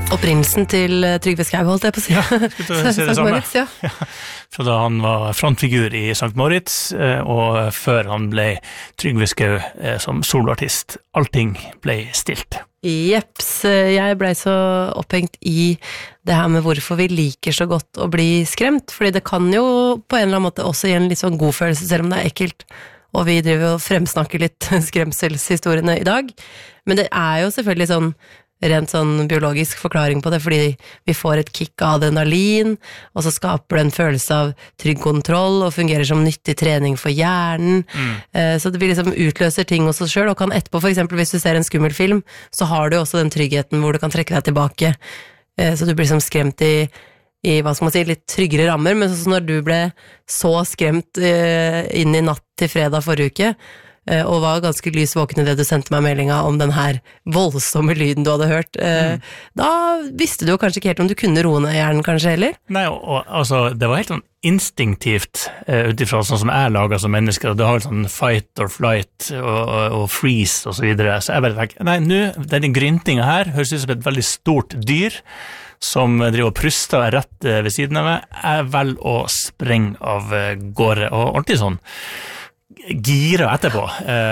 Opprinnelsen til Trygve Skau, holdt jeg på å si. Ja, skulle si det samme. Moritz, ja. Ja, fra da han var frontfigur i St. Moritz, og før han ble Trygve Skau som soloartist. Allting ble stilt. Jeps, jeg ble så opphengt i det her med hvorfor vi liker så godt å bli skremt, fordi det kan jo på en eller annen måte også gi en litt sånn god følelse, selv om det er ekkelt, og vi driver og fremsnakker litt skremselshistoriene i dag, men det er jo selvfølgelig sånn rent sånn biologisk forklaring på det, fordi vi får et kick av adrenalin, og så skaper det en følelse av trygg kontroll, og fungerer som nyttig trening for hjernen, så det blir liksom utløser ting hos oss selv, og kan etterpå, for eksempel hvis du ser en skummel film, så har du også den tryggheten hvor du kan trekke deg tilbake, så du blir liksom skremt i hva skal man si, litt tryggere rammer, men sånn når du ble så skremt inn i natt til fredag forrige uke, og var ganske lys våken i det du sendte meg meldinga om den her voldsomme lyden du hadde hørt. Da visste du jo kanskje ikke helt om du kunne roe ned hjernen kanskje heller? Nei, og altså, det var helt sånn instinktivt utifra sånn som jeg lager som menneske, og du har sånn fight or flight og freeze og så videre, så jeg bare tenker, nei, nå, denne gryntinga her høres ut som et veldig stort dyr som driver og pruster rett ved siden av meg, jeg velger å sprenge av gårde, og ordentlig sånn gira etterpå,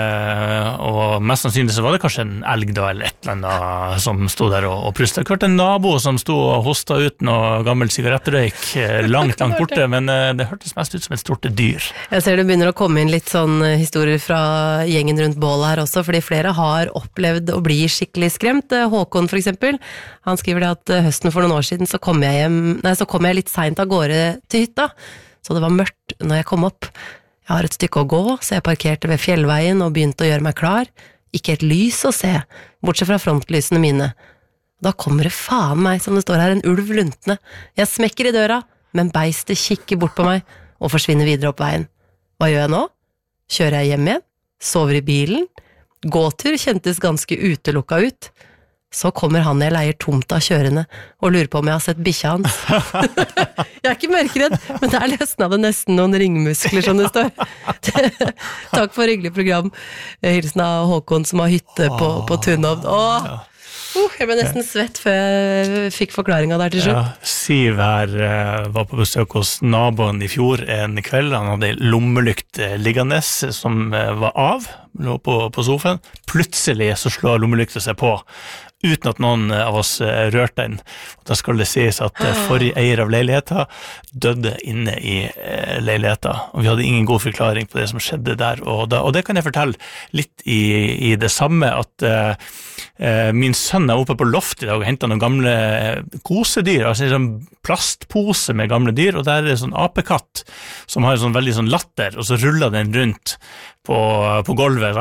og mest sannsynlig så var det kanskje en elg da, eller et eller annet som stod der og prustet. Jeg hørte en nabo som stod og hostet ut noe gammel sigarettrøyk langt borte, men det hørtes mest ut som et stort dyr. Jeg ser det begynner å komme inn litt sånn historier fra gjengen rundt bålet her også, fordi flere har opplevd å bli skikkelig skremt. Håkon for eksempel, han skriver det at høsten for noen år siden så kom jeg litt sent av gårde til hytta, så det var mørkt når jeg kom opp. Jeg har et stykke å gå, så jeg parkerte ved fjellveien og begynte å gjøre meg klar. Ikke et lys å se, bortsett fra frontlysene mine. Da kommer det faen meg, som det står her, en ulv luntende. Jeg smekker i døra, men beistet kikker bort på meg og forsvinner videre opp veien. Hva gjør jeg nå? Kjører jeg hjem igjen? Sover i bilen? Gåtur kjentes ganske utelukka ut. Så kommer han jeg leier tomt av kjørende og lurer på om jeg har sett bikkja hans. Jeg er ikke mørkredd, men der løsnet det nesten noen ringmuskler som det står. Takk for hyggelig program. Hilsen av Håkon som har hytte på Tunhovd. Jeg ble nesten svett før jeg fikk forklaringen der til slutt. Ja, Siv her var på besøk hos naboen i fjor en kveld. Han hadde lommelykt liggende som var av, lå på sofaen. Plutselig så slår lommelykta seg på, uten at noen av oss rørte den. Da skal det sies at forrige eier av leiligheten døde inne i leiligheten, og vi hadde ingen god forklaring på det som skjedde der og da. Og det kan jeg fortelle litt i det samme, at min sønn er oppe på loft i dag og hentet noen gamle kosedyr, altså en sånn plastpose med gamle dyr, og der er det sånn apekatt som har en sånn veldig sånn latter, og så ruller den rundt på gulvet.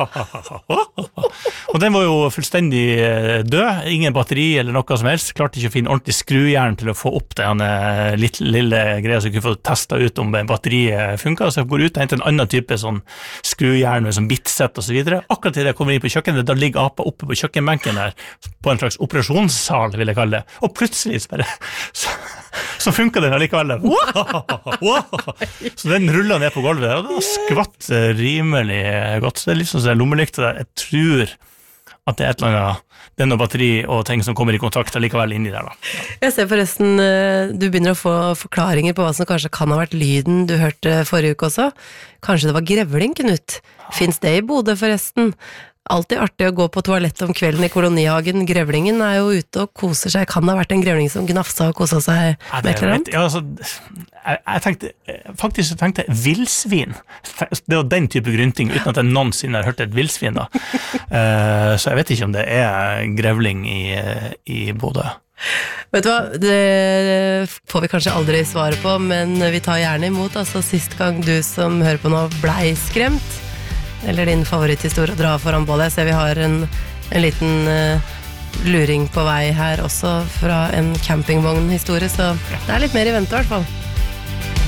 Og den var jo fullstendig død, ingen batteri eller noe som helst, klarte ikke å finne ordentlig skrujern til å få opp den lille greia, så jeg kunne få testet ut om batteriet funket, så jeg går ut og henter en annen type sånn skrujern med sånn bitsett og så videre. Akkurat til jeg kommer inn på kjøkkenet, da ligger apa oppe på kjøkkenbenken der, på en slags operasjonssal, vil jeg kalle det, og plutselig så funket den allikevel der. Så den rullet ned på gulvet der, og da skvatt rimelig godt, så det er litt sånn som lommelykta der. Jeg tror at det er et eller annet, det er noe batteri og ting som kommer i kontakt allikevel inni der da. Jeg ser forresten, du begynner å få forklaringer på hva som kanskje kan ha vært lyden du hørte forrige uke også. Kanskje det var grevling, Knut? Finns det i Bodø forresten? Alltid artig å gå på toalett om kvelden i kolonihagen. Grevlingen er jo ute og koser seg. Kan det ha vært en grevling som gnafsa og koset seg med et eller annet? Ja, altså, jeg tenkte villsvin. Det var den type grynting, uten at jeg noensinne har hørt et villsvin da. Så jeg vet ikke om det er grevling i Bodø. Vet du hva, det får vi kanskje aldri svaret på, men vi tar gjerne imot. Altså, sist gang du som hører på nå blei skremt, eller din favoritthistorie å dra foran bålet. Jeg ser vi har en liten luring på vei her også fra en campingvognhistorie, så det er litt mer i vente i hvert fall.